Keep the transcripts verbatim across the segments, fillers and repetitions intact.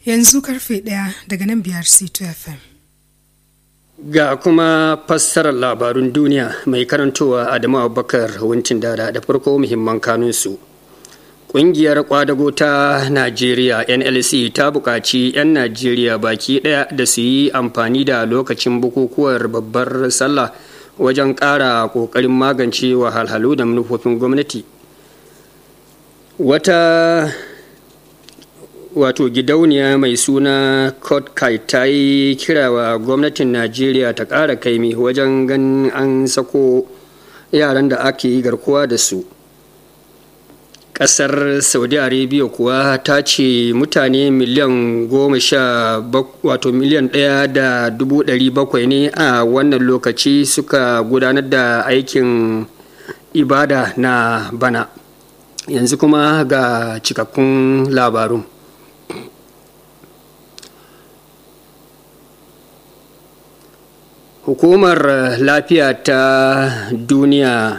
Yanzu karfe ɗaya daga nan biyar C two F M. Ga kuma fassarar labarun duniya mai karantowa Adamu Abubakar Wuncin Dada da farko muhimman kanunsu. Ƙungiyar ƙwadago ta Najeriya N L C ta buƙaci 'yan Najeriya baki ɗaya da su yi amfani da lokacin bukukuwar babbar sallah wajen ƙara ƙoƙarin magance wahalhalu da manufofin gwamnati. Wata wato gidauniya mai suna Kotkai ta yi kira wa gwamnatin Najeriya ta ƙara kaimi wajen ganin an sako yaran da ake yi garkuwa da su. Ƙasar Saudi Arabia kuwa ta ce mutane miliyan goma sha wato miliyan ɗaya da dubu ɗari bakwai ne a wannan lokaci suka gudanar da aikin ibada na bana. Yanzu kuma ga cikakkun labarun. Hukumar lafiya ta duniya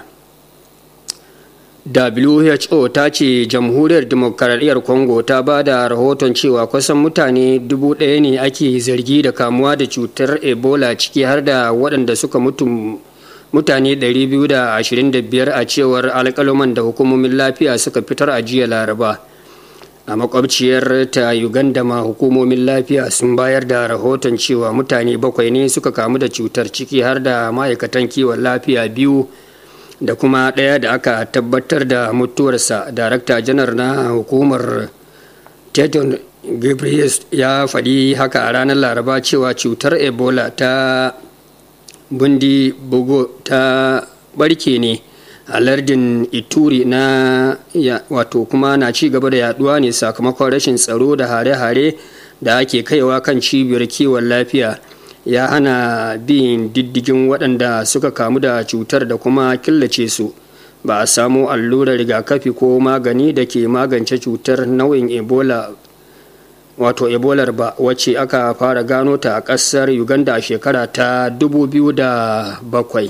W H O ta ce jamhuriyar demokaradiyyar Congo ta ba da rahoton cewa kusan mutane dubu ɗaya ne ake zargi da kamuwa da cutar Ebola, ciki har da waɗanda suka mutu mutane ɗari biyu da ashirin da biyar a cewar alƙaluman da hukumomin lafiya suka fitar a jiya Laraba. A makwabciyar ta Uganda ma hukumomin lafiya sun bayar da rahoton cewa mutane bakwai ne suka kamu da cutar, ciki har da ma'aikatan kiwon lafiya biyu da kuma ɗaya da aka tabbatar da mutuwarsa. Darakta janar na hukumar Tedros Ghebreyesus ya faɗi haka a ranar Laraba cewa cutar Ebola ta bundi bugo ta barke ne a lardin Ituri na ya, wato kuma na ci gaba da yaduwa ne sakamakon rashin tsaro da hare-hare da ake kaiwa kan cibiyar kiwon lafiya. Ya hana bin diddigin waɗanda suka kamu da cutar da kuma killace su. Ba a samu allurar rigakafi ko magani da ke magance cutar nau'in Ebola wato Ebolar ba, wacce aka fara gano ta a ƙasar Uganda a shekara ta dubu biyu da bakwai.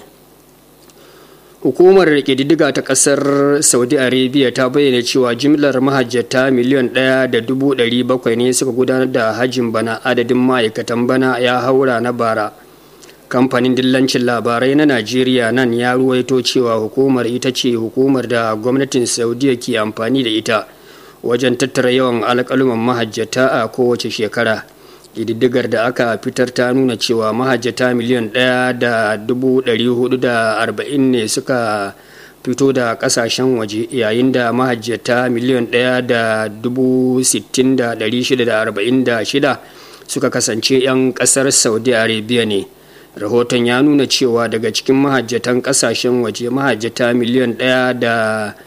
Hukumar ƙididdiga ta ƙasar Saudi Arabia ta bayyana cewa jimlar mahajjata miliyan ɗaya da dubu ɗari bakwai ne suka gudanar da hajjin bana. Adadin ma'aikatan bana ya haura na bara. Kamfanin dillancin labarai na Najeriya nan ya ruwaito cewa hukumar ita ce hukumar da gwamnatin Saudiya ke amfani da ita wajen tattara yawan alƙaluman mahajjata a kowace shekara. Ƙididdigar da aka fitar ta nuna cewa mahajjata miliyan ɗaya da dubu ɗari hudu da arba'in ne suka fito da ƙasashen waje, yayin da mahajjata miliyan ɗaya da dubu sittin da ɗari shida da arba'in da shida suka kasance 'yan ƙasar Saudi Arabia ne. Rahoton ya nuna cewa daga cikin mahajjatan ƙasashen waje mahajjata miliyan ɗaya da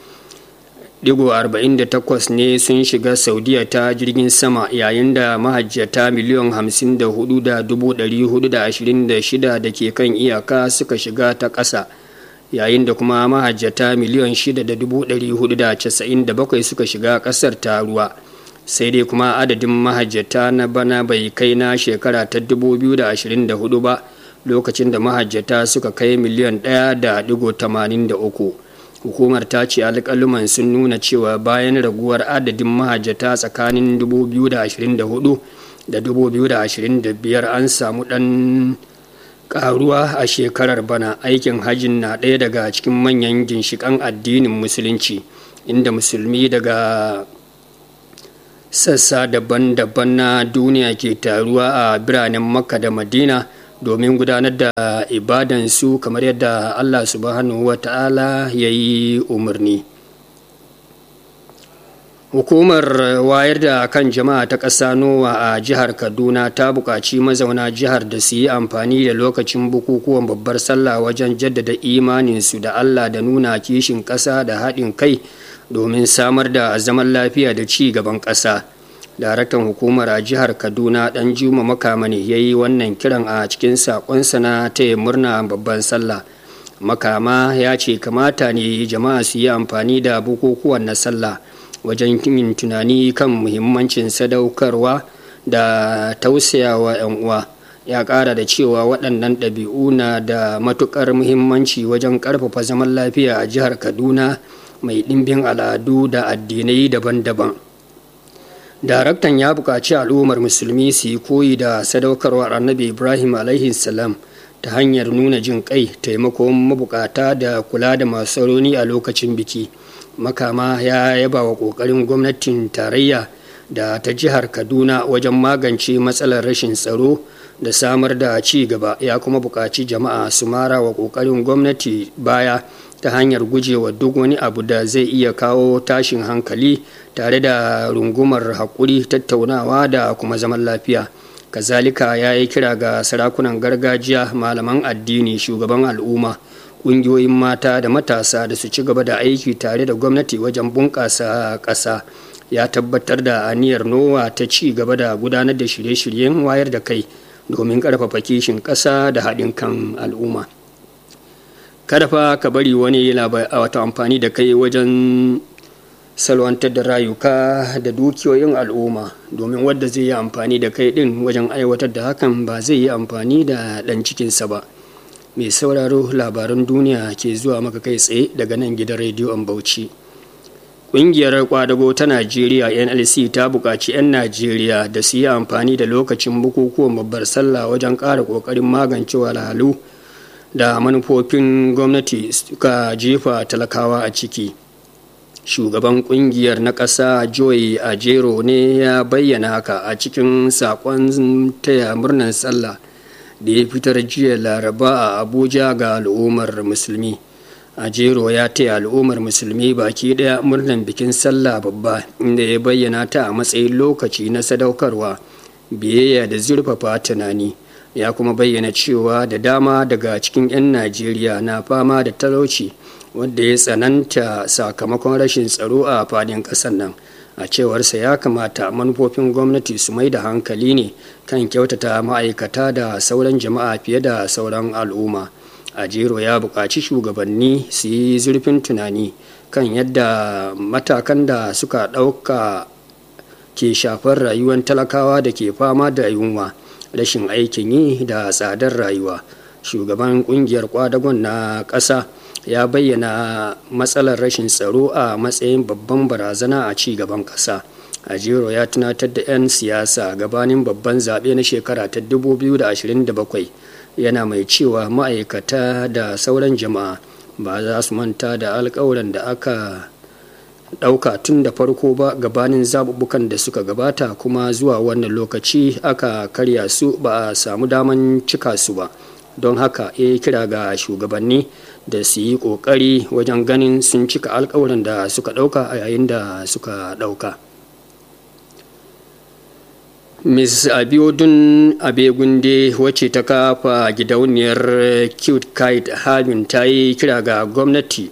digo arba'in da takwas ne sun shiga Saudiya ta jirgin sama, yayin da mahajjata miliyan hamsin da hudu da dubu ɗari hudu da ashirin da shida da ke kan iyaka suka shiga ta ƙasa, yayin da kuma mahajjata miliyan shida da dubu ɗari hudu da casa'in da bakwai suka shiga ƙasar ta ruwa. Sai dai kuma adadin mahajjata na bana bai kai na shekara ta dubu biyu da ashirin da hudu ba, lokacin da mahajjata suka kai miliyan ɗaya da digo tamanin da uku. Hukumar ta ce alƙaluman sun nuna cewa bayan raguwar adadin mahajjata tsakanin dubu biyu da ashirin da hudu da dubu biyu da ashirin da biyar an samu ɗan ƙaruwa a shekarar bana. Aikin hajjin na ɗaya daga cikin manyan ginshiƙan addinin musulunci, inda musulmi daga sassa daban-daban na duniya ke taruwa a biranen Makka da Madina domin gudanar da ibadansu kamar yadda Allah subhanahu wa ta'ala ya yi umarni. Hukumar wayar da kan jama'a ta ƙasa Nowa a jihar Kaduna ta buƙaci mazauna jihar da su yi amfani da lokacin bukukuwan babbar sallah wajen jaddada imaninsu da Allah da nuna kishin ƙasa da haɗin kai domin samar da zaman lafiya da ci gaban ƙasa. Daraktan hukumar a jihar Kaduna Dan Juma Makamani ya yi wannan kiran a cikin saƙonsa na taya murna babban sallah. Makama ya ce kamata ne jama'a su yi amfani da bukukuwan na sallah wajen yin tunani kan muhimmancin sadaukarwa da tausayawa 'yan uwa. Ya ƙara da cewa waɗannan ɗabi'u na da matuƙar muhimmanci wajen ƙarfafa zaman lafiya a jihar Kaduna mai ɗimbin al'adu da addinai daban-daban. daraktan ya buƙaci al'ummar musulmi su yi koyi da sadaukarwar annabi ibrahim alaihi salam ta hanyar nuna jin kai, taimakon mabukata da kula da masu rauni a lokacin biki. Makama ya yaba wa ƙoƙarin gwamnatin tarayya da ta jihar kaduna wajen magance matsalar rashin tsaro da samar da ci gaba. Ya kuma buƙaci jama'a su mara wa ƙoƙarin gwamnati baya ta hanyar gujewa duk wani abu da zai iya kawo tashin hankali tare da rungumar haƙuri, tattaunawa da kuma zaman lafiya. Kazalika ya yi kira ga sarakunan gargajiya, malaman addini, shugaban al'umma, ƙungiyoyin mata da matasa da su ci gaba da aiki tare da gwamnati wajen bunƙasa ƙasa. Ya tabbatar da aniyar nowa ta ci gaba da gudanar da shirye-shiryen wayar da kai domin ƙarfafa kishin ƙasa da haɗin kan al'umma. Kada fa ka bari wani wata amfani da kai wajen salwantar da rayuka da dukiyoyin al'umma, domin wadda zai yi amfani da kai ɗin wajen aiwatar da hakan ba zai yi amfani da ɗan cikinsa ba. Mai sauraro, labaran duniya ke zuwa maka kai tsaye daga nan gidan rediyon Bauchi. Ƙungiyar kwadago ta Najeriya N L C ta buƙaci 'yan Najeriya da su yi amfani da lokacin bukukuwan babbar sallah wajen ƙara ƙoƙarin magance wahalhalu da manufofin gwamnati suka jefa talakawa a ciki. Shugaban ƙungiyar na ƙasa Joy Ajero ne ya bayyana haka a cikin saƙon taya murnar sallah da ya fitar jiya Laraba a Abuja ga al'ummar musulmi. Ajero ya taya al'ummar musulmi baki daya murnar bikin sallah babba, inda ya bayyana ta a matsayin lokaci na sadaukarwa, biyayya da zurfafa tunani. Ya kuma bayyana cewa da dama daga cikin 'yan Najeriya na fama da talauci wanda ya tsananta sakamakon rashin tsaro a fadin ƙasar nan. A cewarsa ya kamata manufofin gwamnati su mai da hankali ne kan kyautata ma'aikata da sauran jama'a fiye da sauran al'umma. Ajero ya buƙaci shugabanni su yi zurfin tunani kan yadda matakan da suka ɗauka ke shafar rayuwar talakawa da ke fama da yunwa, rashin aikin yi da tsadar rayuwa. Shugaban ƙungiyar kwadagon na ƙasa ya bayyana matsalar rashin tsaro a matsayin babban barazana a ci gaban ƙasa. Ajero ya tunatar da 'yan siyasa gabanin babban zaɓe na shekara ta dubu biyu da ashirin da bakwai, yana mai cewa ma'aikata da sauran jama'a ba za su manta da alƙawuran da aka ɗauka tun da farko ba gabanin zaɓuɓɓukan da suka gabata, kuma zuwa wannan lokaci aka karya su ba a samu daman cika su ba. Don haka ya kira ga shugabanni da su yi ƙoƙari wajen ganin sun cika alƙawuran da suka ɗauka a yayin da suka ɗauka. Miz Abiodun Abegunde, wacce ta kafa gidauniyar Cute Kite Haven, ta yi kira ga gwamnati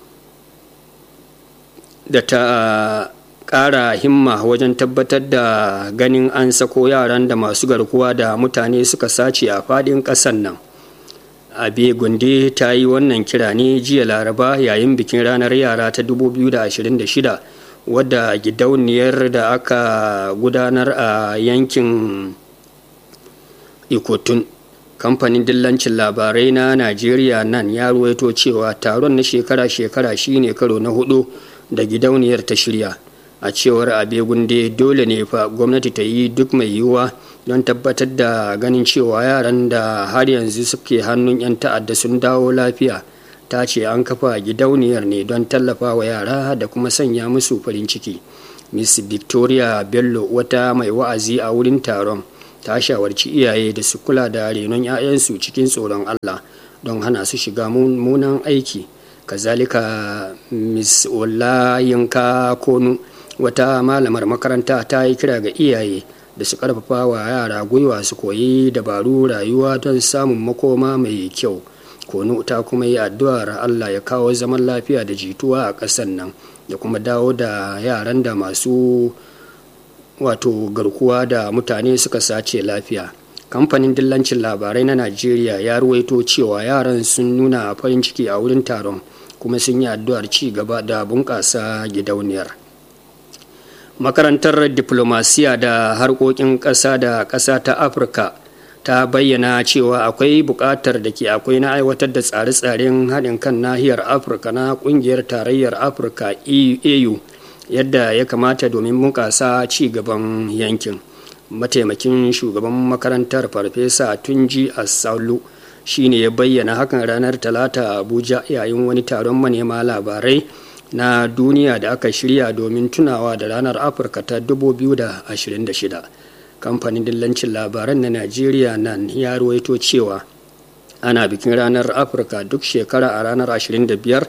da ta ƙara himma wajen tabbatar da ganin an sako yaran da masu garkuwa da mutane suka sace a faɗin ƙasar nan. Abegunde ta yi wannan kira ne jiya Laraba yayin bikin ranar yara ta dubu biyu da ashirin da shida, wadda gidauniyar da aka gudanar a yankin Ikotun. Kamfanin dillancin labarai na Najeriya nan ya ruwaito cewa taron na shekara-shekara shine karo na hudu da gidauniyar ta shirya. A cewar Abegunde, dole ne fa gwamnati ta yi duk mai yiwuwa don tabbatar da ganin cewa yaran da har yanzu suke hannun 'yan ta'adda sun dawo lafiya. Ta ce an kafa gidauniyar ne don tallafa wa yara da kuma sanya musu farin ciki. Miss Victoria Bello, wata mai wa'azi a wurin taron, ta shawarci iyaye da su kula da renon 'ya'yansu cikin tsoron Allah don hana su shiga munan aiki. Kazalika Miss Olayinka Konu, wata malamar makaranta, ta yi kira ga iyaye da su karfafa wa yara gwiwa su koyi dabaru rayuwa don samun makoma mai kyau. Konu ta kuma yi addu'ar Allah ya kawo zaman lafiya da jituwa a ƙasar nan da kuma dawo da yaran da masu wato garkuwa da mutane suka sace lafiya. Kamfanin dillancin labarai na Najeriya ya ruwaito cewa yaran sun nuna farin ciki a wurin taron kuma sun yi addu'ar ci gaba da bunƙasa gidauniyar. Makarantar Diplomasiya da Harkokin Ƙasa da Ƙasa ta Afirka ta bayyana cewa akwai buƙatar da ke akwai na aiwatar da tsare-tsaren haɗin kan nahiyar Afirka na ƙungiyar tarayyar Afirka A U yadda ya kamata domin bunƙasa ci gaban yankin. Mataimakin shugaban makarantar Farfesa Tunji Asalu shi ne ya bayyana hakan ranar Talata a Abuja yayin wani taron manema labarai na duniya da aka shirya domin tunawa da ranar Afirka ta dubu biyu da ashirin da shida. Kamfanin dillancin labaran na Najeriya nan ya ruwaito cewa ana bikin ranar Afirka duk shekara a ranar ashirin da biyar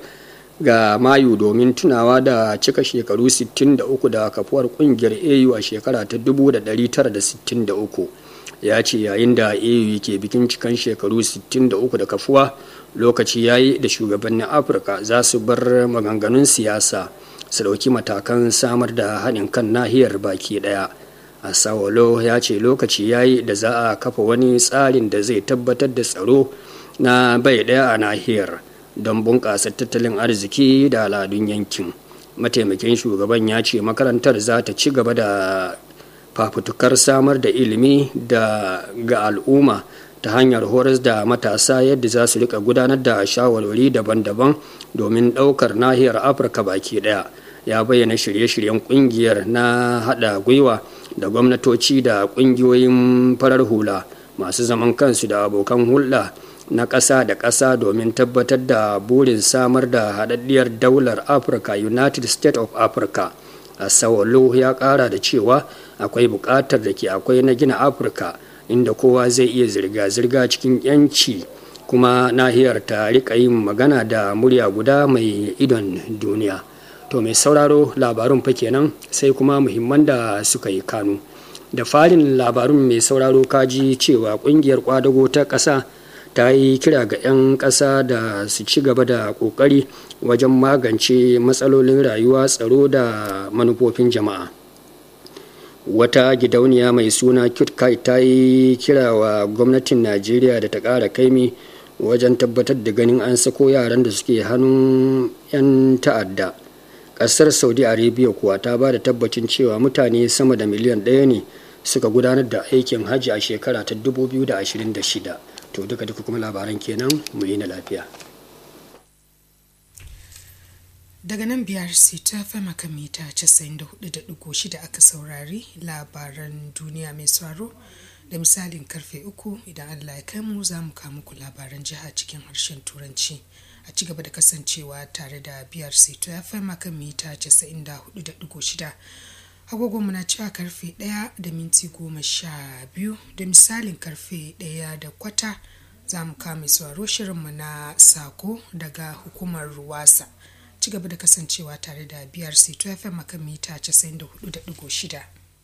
ga Mayu domin tunawa da cika shekaru sittin da uku da kafuwar kungiyar A U a shekara ta dubu ɗari tara da sittin da uku. Ya ce yayin da A U ke bikin cikan shekaru sittin da uku da kafuwa, lokaci yayi da shugabannin Afirka za su bar maganganun siyasa su ɗauki matakan samar da haɗin kan nahiyar baki ɗaya. Asawolo ya ce lokaci yayi da za a kafa wani tsarin da zai tabbatar da tsaro na bai ɗaya a nahiyar don bunƙasa tattalin arziki da al'adun yankin. Mataimakin shugaban ya ce makarantar za ta ci gaba da fafutukar samar da ilimi da ga al'umma ta hanyar horas da matasa yadda za su rika gudanar da shawarwari daban-daban domin ɗaukar nahiyar Afirka baki ɗaya. Ya bayyana shirye-shiryen ƙungiyar na haɗa gwiwa da gwamnatoci da ƙungiyoyin farar hula masu zaman kansu da abokan hulɗa na ƙasa da ƙasa domin tabbatar da burin samar da haɗaɗɗiyar daular Afirka, United States of Africa. Asawolo ya ƙara da cewa akwai buƙatar da ke akwai na gina Afirka inda kowa zai iya zirga-zirga cikin 'yanci kuma nahiyar ta riƙa yin magana da murya guda mai idon duniya. To mai sauraro labarun fa kenan sai kuma muhimman da suka yi kanu. Da farin labarun mai sauraro kaji cewa ƙungiyar kwadago ta ƙasa ta yi kira ga 'yan ƙasa da su ci gaba da ƙoƙari wajen magance matsalolin rayuwa, tsaro da manufofin jama'a. Wata gidauniya mai suna Kitkai ta yi kira wa gwamnatin Najeriya da ta ƙara kaimi wajen tabbatar da ganin an sako yaran da suke hannun 'yan ta'adda. Ƙasar Saudi Arabia kuwa ta ba da tabbacin cewa mutane sama da miliyan ɗaya ne suka gudanar da aikin hajji a shekara ta dubu biyu da ashirin da shida. To duka duka kuma labaran kenan mu yi na lafiya. Daga nan biyar sai ta fama kan mita casa'in da hudu da digo shida aka saurari labaran duniya mai sauraro da misalin karfe uku idan Allah ya kai mu za mu kawo muku labaran jiha cikin harshen turanci. A ci gaba da kasancewa tare da biyar sai ta fama kan mita casa'in da hudu da digo shida. Agogon muna cewa karfe ɗaya da minti goma sha biyu da misalin karfe ɗaya da kwata za mu kame sauraro shirinmu na sako daga hukumar ruwasa. Ci gaba da kasancewa tare da biyar C two F M akan mita casa'in da hudu da digo shida.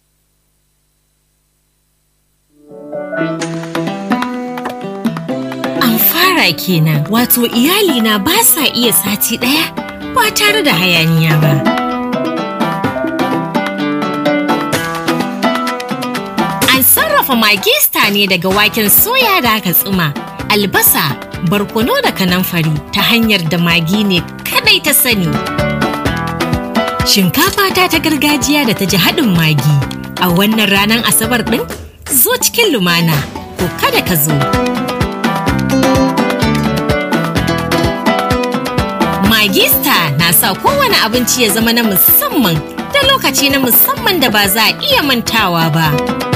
An fara kenan, wato iyalina ba sa iya sati ɗaya ba tare da hayaniya ba. Sarrafa Maggi Star ne daga waken soya da aka tsuma, albasa, barkono da kanamfari ta hanyar da Maggi ne kadai ta sani. Shinkafa ta ta gargajiya da ta ji haɗin Maggi a wannan ranar Asabar ɗin zo cikin lumana ko kada ka zo. Maggi Star na sa kowane abinci ya zama na musamman da lokaci na musamman da ba za a iya mantawa ba.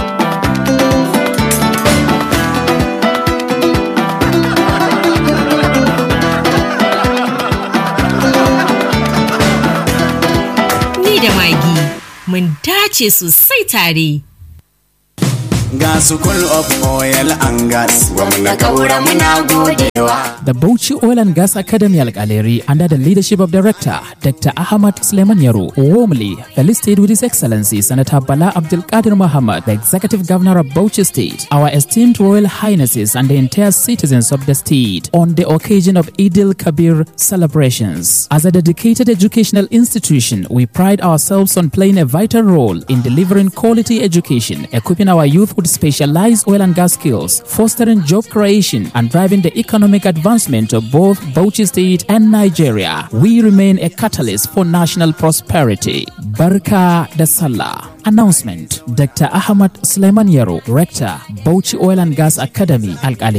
Da Maggi mun dace sosai tare. Ga School of Oil and Gas, gwamna Kaura muna godewa. The Bauchi Oil and Gas Academy Al-Galeri, under the leadership of Director Doctor Ahmad Suleiman Yaro, warmly felicitated with His Excellency Senator Bala Abdul Qadir Muhammad, the Executive Governor of Bauchi State, our esteemed Royal Highnesses and the entire citizens of the state on the occasion of Eid al-Kabir celebrations. As a dedicated educational institution, we pride ourselves on playing a vital role in delivering quality education, equipping our youth with specialized oil and gas skills, fostering job creation, and driving the economic advancement of both Bauchi State and Nigeria. We remain a catalyst for national prosperity. Barka da Sallah. Announcement. Doctor Ahmad Suleiman Yaro, Rector, Bauchi Oil and Gas Academy, Al-Galeri.